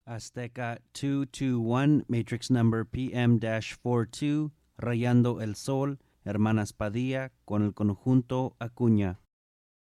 Azteca 221, matrix number PM-42, Rayando el Sol, Hermanas Padilla, con el conjunto Acuña.